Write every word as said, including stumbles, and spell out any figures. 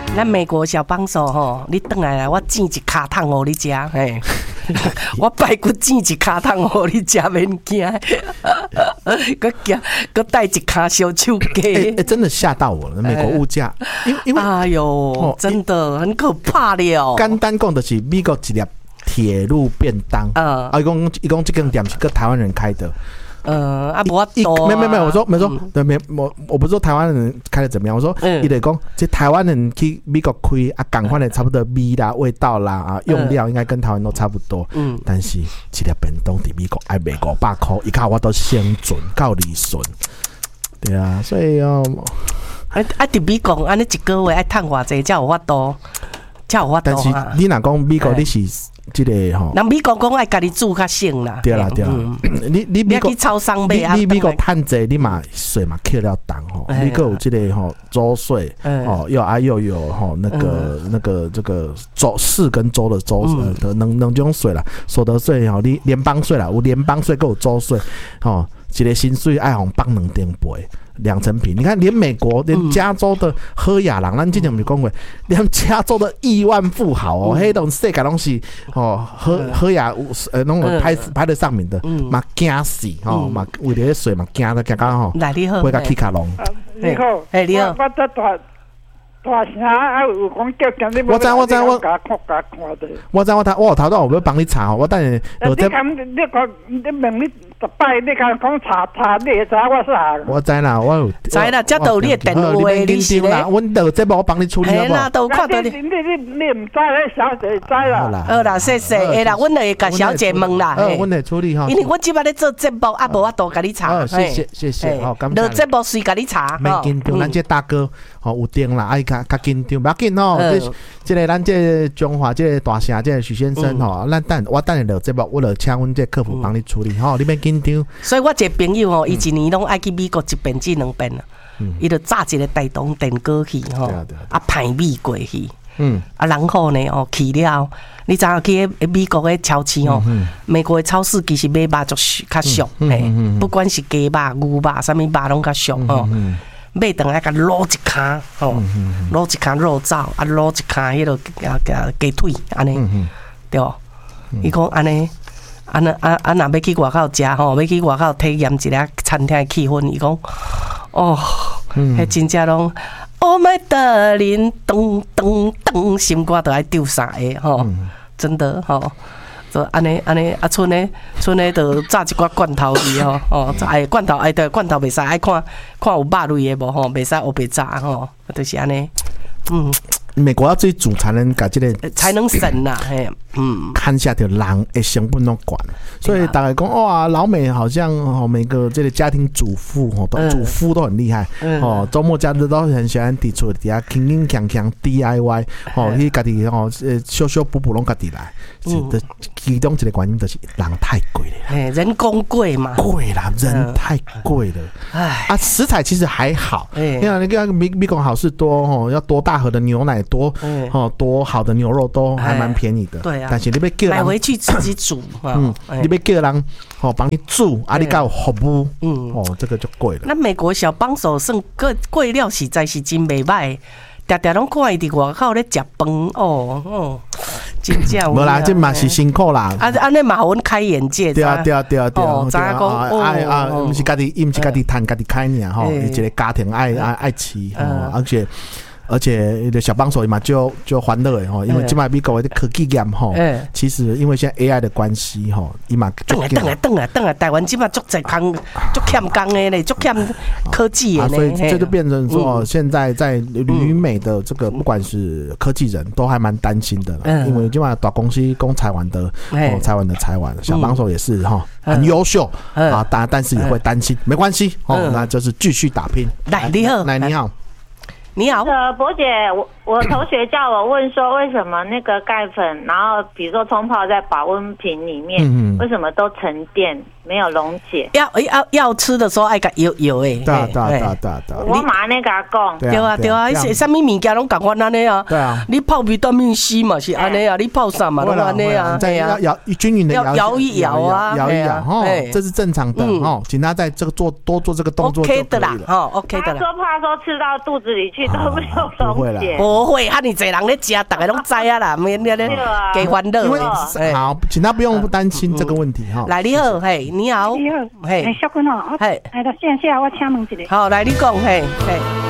咱美国小帮手吼，你转来啦，我煎一卡烫互你食，嘿，我排骨煎一卡烫互你食，免惊，佮惊，佮带一卡小手鸡。 哎、欸，真的吓到我了！美国物价，因为因为哎呦，哦、真的很可怕了。 简单讲就是美国一粒铁路便当，嗯，啊，一共一共这间店是个台湾人开的。 呃，啊，无多， 没没没，我说没说，对没我我不是说台湾人开的怎么样，我说伊得讲，这台湾人去美国开啊，赶快的差不多味啦、味道啦啊，用料应该跟台湾都差不多，嗯，但是一粒便当在美国爱卖五百块，一卡我都先准够利顺，对啊，所以哦， 啊啊，在美国安尼一个月爱趁偌济才有法度，才有法度啊。 但是你若讲美国你是。这个吼， 人美国讲爱家己煮较省啦。 对啦对啦，你你美国去超商买啊， 你美国趁济，你嘛税嘛扣了重吼。美国有这个吼州税，哦又啊又有吼那个那个这个州市跟州的州的能能种税啦，所得税吼，你联邦税啦，有联邦税，还有州税，吼一个薪水爱红放两点倍。两成平，你看，连美国，连加州的喝雅郎，咱之前有讲过，连加州的亿万富豪哦，迄种世界东西哦，喝喝雅呃，那种排排得上面的，嘛惊死哦，嘛为了水嘛惊得惊到吼，会甲起卡龙。 你好， 哎你好， 我这大大声啊，有讲叫叫你， 我知我知我， 甲看甲看的。 我知我睇，我头到我要帮你查，我等下。 你咁你讲你问你十摆，你咁讲查查，你会知我啥？ 我知啦，我有知啦，这都有你的电话，你是啦，阮就这我帮你处理好不好？ 都看到你。 你你你唔知咧，小姐知啦。 好啦，谢谢，哎啦，阮会甲小姐问啦。 呃，阮会处理哈。 因为我即摆咧做节目，啊无我都甲你查。 谢谢谢谢，好，感谢。 做节目随甲你查。 免紧张，咱这大哥吼有电啦，爱较较紧张，不要紧吼。这个咱这中华这个大城这个许先生吼，咱等我等下落节目，我落请阮这客服帮你处理吼，你免紧张。 所以我一个朋友吼，伊一年拢爱去美国一遍至两遍啦。伊就炸一个大东电过去吼，啊排米过去。嗯，啊，然后呢，哦，去了，你知影去美国的超市吼，美国的超市其实买肉就较俗，嘿，不管是鸡肉、牛肉，啥物肉拢较俗吼。买顿来甲卤一骹，吼，卤一骹肉燥，啊，卤一骹迄落鸡腿，安尼，对无？伊讲安尼。啊那啊啊！若要去外口食吼，要去外口体验一下餐厅的气氛。伊讲，哦，迄真正拢 ，Oh my darling， 咚咚咚，心肝都爱丢三下吼，真的吼，就安尼安尼啊，剩诶剩诶，就炸一寡罐头去吼，哦，哎罐头哎对，罐头袂使爱看看有肉类诶无吼，袂使黑白炸吼，就是安尼，嗯。 美国要自己煮才能把这个才能省呐，嘿， 嗯，看下条人的成本都管，所以大概讲哇，老美好像哦，每个这个家庭主妇哦，主妇都很厉害哦，周末假日都很喜欢提出底下轻轻强强 D I Y 哦，去家己哦，呃，修修补补拢家己来，的其中一个原因就是人太贵了， 哎，人工贵嘛， 贵啦，人太贵了，哎，啊，食材其实还好，你看那个美美国好事多哦，要多大盒的牛奶。多哦，多好的牛肉都还蛮便宜的， 对啊。 但是你要叫人买回去自己煮， 嗯，你要叫人哦帮你煮，啊，你搞服务，嗯，哦，这个就贵了。 那美国小帮手算个贵料实在是真袂歹，常常拢看伊伫外口咧食饭，哦哦，真正。 无啦，这嘛是辛苦啦。 啊，安尼嘛互阮开眼界。 对啊，对啊，对啊，对啊。 知影讲哦， 哎啊，毋是家己，伊毋是家己赚，家己开尔吼，伊一个家庭爱爱爱饲，而且。而且小帮手嘛，就就欢乐的吼，因为今麦美国的科技业吼，其实因为现在 A I 的关系吼，伊嘛等来等来等来等来，台湾今麦足侪工，足欠工的嘞，足欠科技的呢。 所以这就变成说，现在在旅美的这个不管是科技人都还蛮担心的啦，因为今麦大公司供台湾的，哦，台湾的台湾小帮手也是哈，很优秀啊，但但是也会担心，没关系哦，那就是继续打拼。 来，你好， 来你好。 你好， 呃，博姐，我我同学叫我问说，为什么那个钙粉，然后比如说冲泡在保温瓶里面，嗯、为什么都沉淀没有溶解？ 要要要吃的时候爱甲摇摇诶， 对啊对啊对啊对啊对啊！ 我马上那个讲， 对啊对啊，伊啥物物件拢共款安尼啊， 对啊， 你泡维他命 C 嘛是安尼啊，你泡啥嘛都安尼啊， 对啊，要摇均匀的摇摇一摇啊， 摇一摇哈，这是正常的哦，请他在这个做多做这个动作 ，OK 的啦，哈 ，OK 的啦。 他说怕说吃到肚子里去都没有溶解， 不不会，哈尼侪人咧食，大家拢知啊啦，免咧咧给欢乐。 因为好，请他不用担心这个问题哈。 来，你好，嘿，你好， 你好，嘿，小君哦，嘿，来到线下我请问一下。 好，来你讲，嘿，嘿。